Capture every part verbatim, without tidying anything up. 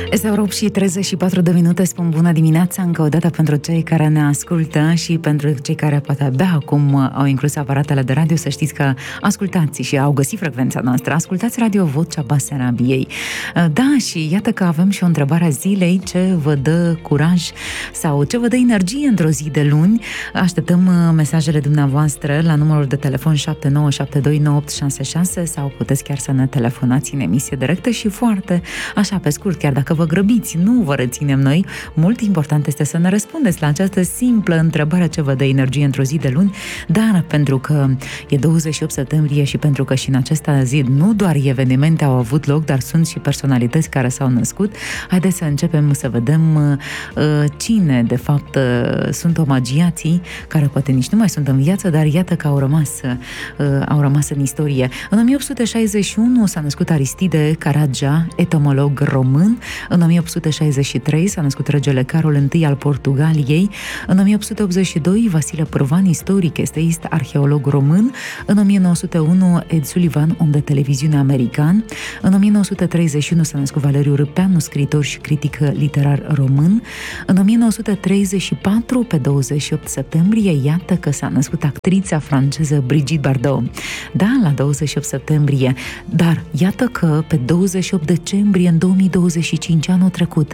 Este ora opt și treizeci și patru de minute, spun bună dimineața încă o dată pentru cei care ne ascultă și pentru cei care poate abia acum au inclus aparatele de radio, să știți că ascultați și au găsit frecvența noastră. Ascultați Radio Vocea Basarabiei. Da, și iată că avem și o întrebare a zilei: ce vă dă curaj sau ce vă dă energie într-o zi de luni? Așteptăm mesajele dumneavoastră la numărul de telefon șapte nouă șapte doi nouă opt șase șase sau puteți chiar să ne telefonați în emisie directă și foarte așa pe scurt, chiar dacă vă grăbiți, nu vă reținem noi. Mult important este să ne răspundeți la această simplă întrebare: ce vă dă energie într-o zi de luni? Dar pentru că e douăzeci și opt septembrie și pentru că și în această zi nu doar evenimente au avut loc, dar sunt și personalități care s-au născut, haideți să începem să vedem uh, cine de fapt uh, sunt omagiații care poate nici nu mai sunt în viață, dar iată că au rămas, uh, au rămas în istorie. În o mie opt sute șaizeci și unu s-a născut Aristide Caragea, etomolog român. În o mie opt sute șaizeci și trei s-a născut regele Carol I al Portugaliei. În o mie opt sute optzeci și doi Vasile Pârvan, istoric, eseist, arheolog român. În o mie nouă sute unu Ed Sullivan, om de televiziune american. În o mie nouă sute treizeci și unu s-a născut Valeriu Râpeanu, scriitor și critic literar român. În o mie nouă sute treizeci și patru, pe douăzeci și opt septembrie, iată că s-a născut actrița franceză Brigitte Bardot. Da, la douăzeci și opt septembrie. Dar iată că pe douăzeci și opt decembrie în două mii douăzeci și cinci, anul trecut,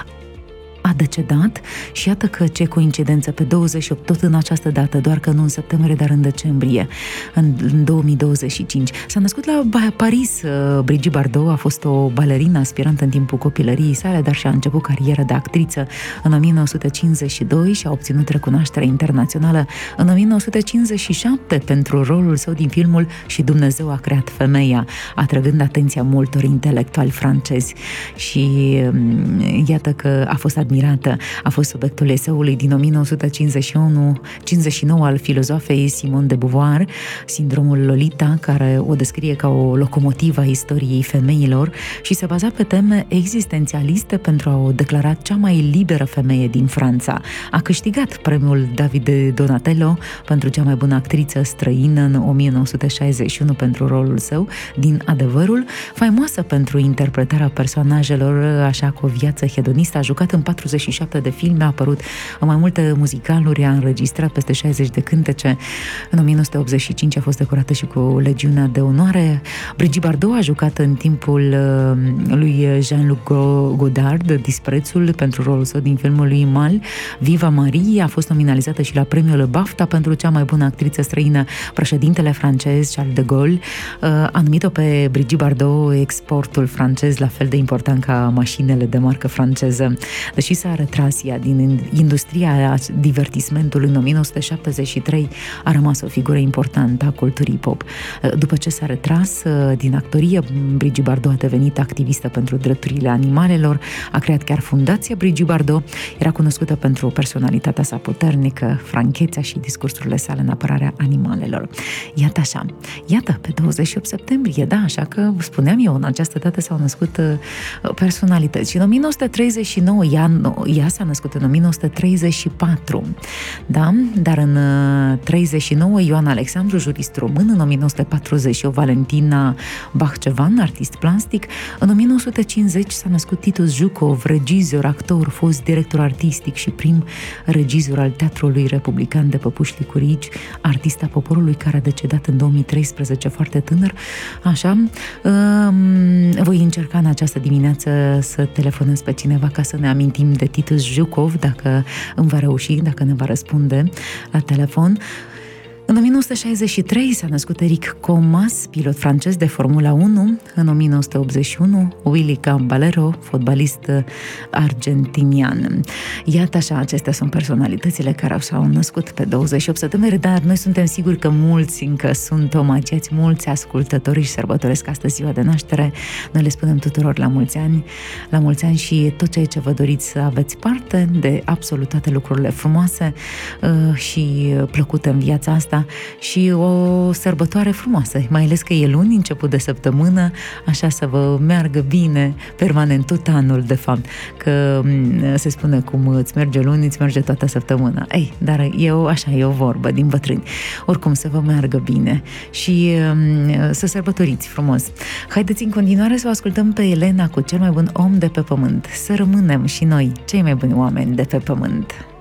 a decedat și iată că ce coincidență, pe douăzeci și opt, tot în această dată, doar că nu în septembrie, dar în decembrie, în, în două mii douăzeci și cinci. S-a născut la Paris. Brigitte Bardot a fost o balerină aspirantă în timpul copilăriei sale, dar și-a început cariera de actriță în o mie nouă sute cincizeci și doi și a obținut recunoaștere internațională în o mie nouă sute cincizeci și șapte pentru rolul său din filmul Și Dumnezeu a creat femeia, atrăgând atenția multor intelectuali francezi. Și iată că a fost admirată. A fost subiectul eseului din o mie nouă sute cincizeci și unu cincizeci și nouă al filozofei Simone de Beauvoir, Sindromul Lolita, care o descrie ca o locomotivă a istoriei femeilor și se baza pe teme existențialiste pentru a o declara cea mai liberă femeie din Franța. A câștigat premiul David de Donatello pentru cea mai bună actriță străină în o mie nouă sute șaizeci și unu pentru rolul său din Adevărul, faimoasă pentru interpretarea personajelor, așa cu o viață hedonistă. A jucat în patruzeci și șapte de filme, a apărut în mai multe muzicaluri, a înregistrat peste șaizeci de cântece. În o mie nouă sute optzeci și cinci a fost decorată și cu Legiunea de Onoare. Brigitte Bardot a jucat în timpul lui Jean-Luc Godard Disprețul pentru rolul său din filmul lui Mal. Viva Marie a fost nominalizată și la premiul BAFTA pentru cea mai bună actriță străină. Președintele francez Charles de Gaulle a numit-o pe Brigitte Bardot exportul francez, la fel de important ca mașinile de marcă franceză. Deși s-a retras ea din industria divertismentului în o mie nouă sute șaptezeci și trei, a rămas o figură importantă a culturii pop. După ce s-a retras din actorie, Brigitte Bardot a devenit activistă pentru drepturile animalelor, a creat chiar Fundația Brigitte Bardot, era cunoscută pentru personalitatea sa puternică, franchețea și discursurile sale în apărarea animalelor. Iată așa, iată, pe douăzeci și opt septembrie, da, așa că spuneam eu, în această dată s-au născut personalități. Și în o mie nouă sute treizeci și nouă, ea, ea s-a născut în o mie nouă sute treizeci și patru, da? Dar în treizeci și nouă Ioan Alexandru, jurist român. În o mie nouă sute patruzeci și opt Valentina Bachcevan, artist plastic. În o mie nouă sute cincizeci s-a născut Titus Jucov, regizor, actor, fost director artistic și prim regizor al Teatrului Republican de Păpuși Licurici, artista poporului, care a decedat în două mii treisprezece, foarte tânăr. Așa, voi încerca în această dimineață să telefonez pe cineva ca să ne amintim de Titus Jucov, dacă îmi va reuși, dacă ne va răspunde la telefon. În o mie nouă sute șaizeci și trei s-a născut Eric Comas, pilot francez de Formula unu. În o mie nouă sute optzeci și unu Willy Caballero, fotbalist argentinian. Iată așa, acestea sunt personalitățile care s-au născut pe douăzeci și opt septembrie, dar noi suntem siguri că mulți încă sunt omagiați, mulți ascultători și sărbătoresc astăzi ziua de naștere. Noi le spunem tuturor la mulți ani, la mulți ani și tot ceea ce vă doriți să aveți parte de absolut toate lucrurile frumoase uh, și plăcute în viața asta. asta și o sărbătoare frumoasă, mai ales că e luni, început de săptămână, așa să vă meargă bine permanent tot anul, de fapt, că se spune cum îți merge luni, îți merge toată săptămâna. Ei, dar eu, așa, e o vorbă din bătrâni. Oricum, să vă meargă bine și um, să sărbătoriți frumos. Haideți în continuare să o ascultăm pe Elena cu Cel mai bun om de pe pământ. Să rămânem și noi cei mai buni oameni de pe pământ.